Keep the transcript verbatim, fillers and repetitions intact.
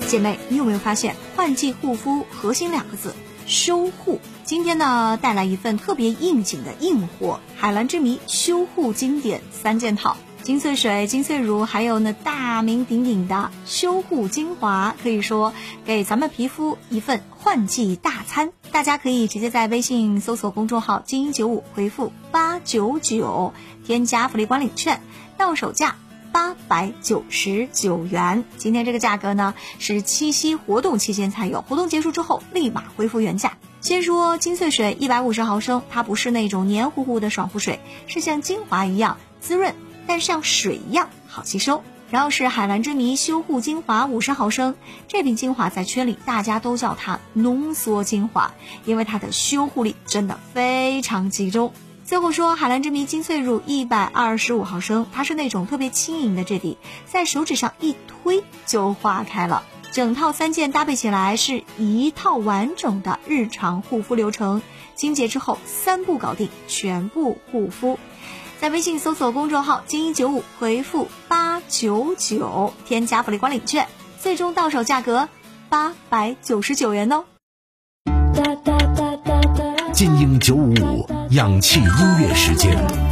姐妹，你有没有发现换季护肤核心两个字修护？今天呢带来一份特别应景的硬货，海蓝之谜修护经典三件套，精粹水、精粹乳，还有呢大名鼎鼎的修护精华，可以说给咱们皮肤一份换季大餐。大家可以直接在微信搜索公众号精英九五回复八九九，添加福利管理券，到手价八百九十九元。今天这个价格呢是七夕活动期间才有，活动结束之后立马恢复原价。先说精粹水一百五十毫升，它不是那种黏糊糊的爽肤水，是像精华一样滋润，但像水一样好吸收。然后是海蓝之谜修护精华五十毫升，这瓶精华在圈里大家都叫它浓缩精华，因为它的修护力真的非常集中。最后说海蓝之谜精粹乳一百二十五毫升，它是那种特别轻盈的质地，在手指上一推就化开了。整套三件搭配起来是一套完整的日常护肤流程，清洁之后三步搞定全部护肤。在微信搜索公众号精英九五回复八九九，添加福利管理券，最终到手价格八百九十九元哦。 精英九五五氧气音乐时间。